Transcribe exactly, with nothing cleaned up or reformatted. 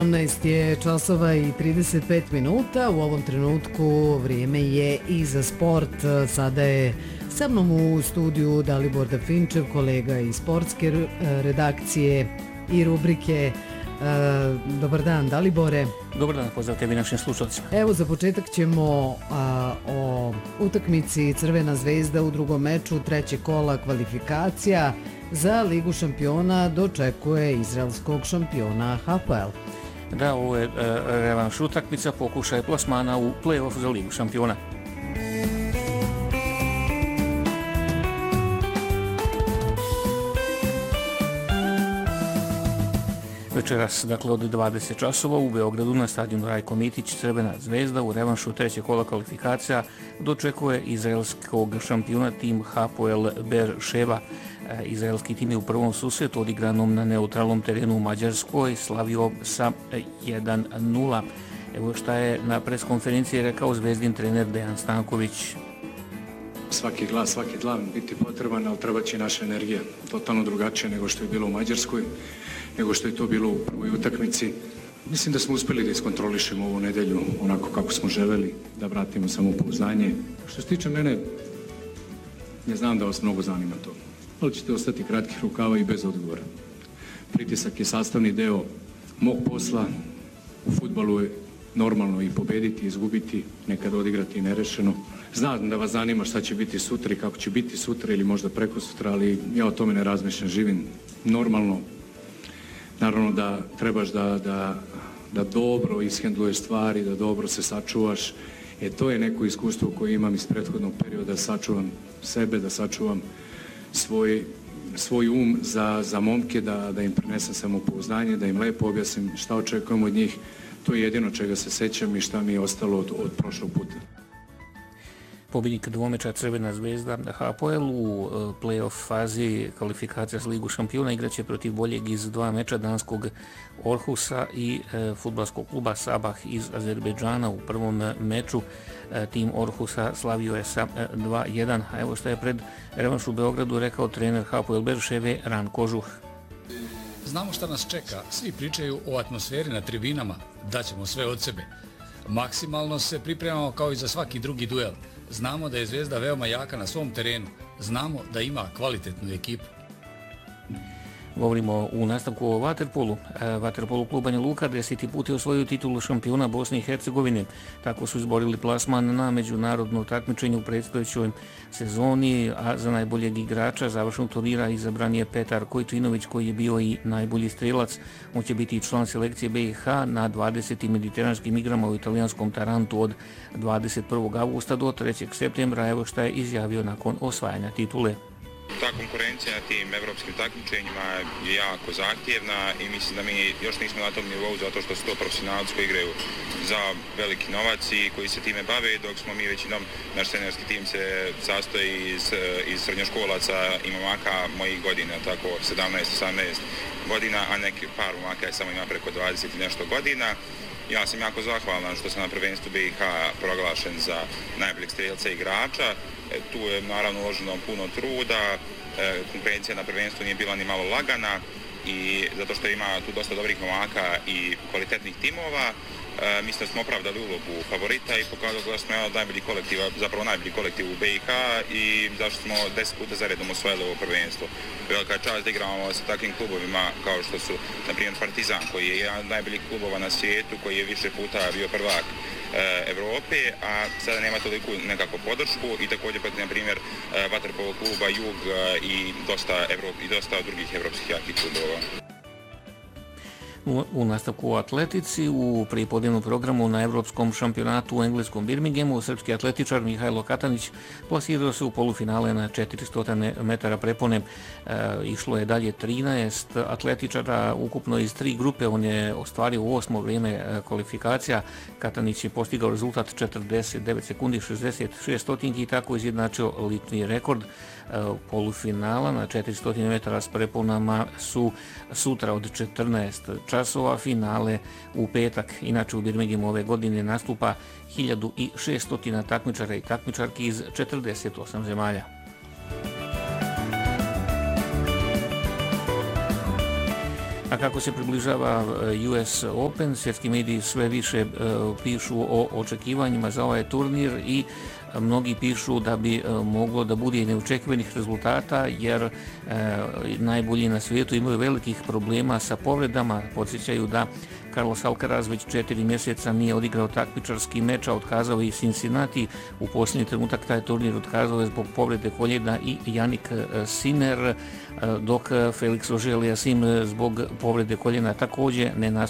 osamnaest je časova i trideset pet minuta. U ovom trenutku vrijeme je i za sport. Sada je sa mnom u studiju Dalibor Dafinčev, kolega iz sportske redakcije i rubrike. Dobar dan, Dalibore. Dobar dan, pozdrav tebi našim slušalcima. Evo, za početak ćemo a, o utakmici Crvena zvezda u drugom meču trećeg kola kvalifikacija za Ligu šampiona dočekuje izraelskog šampiona H P L. Da, ovo je e, revanš utakmica, pokušaj plasmana u play-off za Ligu šampiona. Večeras, dakle, od dvadeset časova u Beogradu na stadionu Rajko Mitić Crvena zvezda u revanšu trećeg kola kvalifikacija dočekuje izraelskog šampiona tim H P L Ber Ševa. Izraelski tim je u prvom susretu odigranom na neutralnom terenu u Mađarskoj slavio sa jedan nula. Evo šta je na preskonferenciji rekao zvezdin trener Dejan Stanković. Svaki glas, svaki dlan biti potreban, ali treba će naša energija. Totalno drugačija nego što je bilo u Mađarskoj, nego što je to bilo u prvoj utakmici. Mislim da smo uspjeli da iskontrolišemo ovu nedelju onako kako smo želeli, da vratimo samopouzdanje. Što se tiče mene, ne znam da vas mnogo zanima to, ali ćete ostati kratkih rukava i bez odgovora. Pritisak je sastavni deo mog posla. U fudbalu je normalno i pobediti, i izgubiti, nekad odigrati i nerešeno. Znam da vas zanima šta će biti sutra i kako će biti sutra ili možda preko sutra, ali ja o tome ne razmišljam, živim normalno. Naravno da trebaš da, da, da dobro ishendluješ stvari, da dobro se sačuvaš. E to je neko iskustvo koje imam iz prethodnog perioda, da sačuvam sebe, da sačuvam svoj, svoj um za, za momke, da, da im prenesem samopouzdanje, da im lepo objasnim šta očekujem od njih. To je jedino čega se sećam i šta mi je ostalo od, od prošlog puta. Pobjednik dvomeča Crvena zvezda H P L u play-off fazi kvalifikacija za Ligu šampiona igraće protiv boljeg iz dva meča danskog Orhusa i e, fudbalskog kluba Sabah iz Azerbejdžana. U prvom meču e, tim Orhusa slavio je sa e, dva jedan. A evo što je pred revanš u Beogradu rekao trener H P L Berševe Ran Kožuh. Znamo šta nas čeka, svi pričaju o atmosferi na tribinama, daćemo sve od sebe. Maksimalno se pripremamo kao i za svaki drugi duel. Znamo da je Zvezda veoma jaka na svom terenu, znamo da ima kvalitetnu ekipu. Govorimo u nastavku o vaterpolu. Vaterpolu klub Banja Luka deseti put je osvojio titulu šampiona Bosne i Hercegovine. Tako su izborili plasman na međunarodno takmičenje u predstojećoj sezoni, a za najboljeg igrača završnog turnira izabran je Petar Kojčinović koji je bio i najbolji strelac. On će biti član selekcije B i H na dvadesetim mediteranskim igrama u italijanskom Tarantu od dvadeset prvog avgusta do trećeg septembra. Evo šta je izjavio nakon osvajanja titule. Ta konkurencija na tim evropskim takmičenjima je jako zahtjevna i mislim da mi još nismo na tom nivou zato što su to profesionalci koji igraju za veliki novac i koji se time bave, dok smo mi većinom, naš trenerski tim se sastoji iz, iz srednjoškolaca i momaka mojih godina, tako sedamnaest osamnaest godina, a neki par momaka je samo ima preko dvadeset i nešto godina. Ja sam jako zahvalan što sam na prvenstvu B i H proglašen za najboljeg strelca i igrača. Tu je naravno uloženo puno truda, konkurencija na prvenstvu nije bila ni malo lagana i zato što ima tu dosta dobrih momaka i kvalitetnih timova, mislim da smo opravdali ulogu favorita i pokazali da smo jedan od najboljih kolektiva, zapravo najbolji kolektiv u B i H i zašto smo deset puta zaredom osvojili ovo prvenstvo. Velika je čast da igramo sa takvim klubovima kao što su, na primjer, Partizan, koji je jedan od najboljih klubova na svijetu, koji je više puta bio prvak Evrope, a sada nema toliku nekako podršku i također protiv, na primjer, vaterpolo kluba Jug i dosta, Evrop, i dosta drugih evropskih jakih klubova. U, u nastavku u atletici, u prijepodnevnom programu na evropskom šampionatu u engleskom Birminghamu, srpski atletičar Mihajlo Katanić plasirao se u polufinale na četiristo metara prepone. E, išlo je dalje trinaest atletičara, ukupno iz tri grupe. On je ostvario u osmo vrijeme kvalifikacija. Katanić je postigao rezultat četrdeset devet sekundi šezdeset šest stotinki i tako izjednačio lični rekord. E, polufinala na četiristo metara s preponama su sutra od četrnaest časova, finale u petak. Inače u Birminghamu ove godine nastupa hiljadu šesto takmičara i takmičarki iz četrdeset osam zemalja. A kako se približava U S Open, svjetski mediji sve više pišu o očekivanjima za ovaj turnir i mnogi pišu da bi moglo da bude i neočekivanih rezultata, jer e, najbolji na svijetu imaju velikih problema sa povredama. Podsjećaju da Carlos Alcaraz već četiri mjeseca nije odigrao takmičarski meč, a otkazao i Cincinnati. U posljednji trenutak taj turnir otkazao je zbog povrede koljena i Jannik Sinner, dok Felix Auger-Aliassime zbog povrede koljena također ne nastupa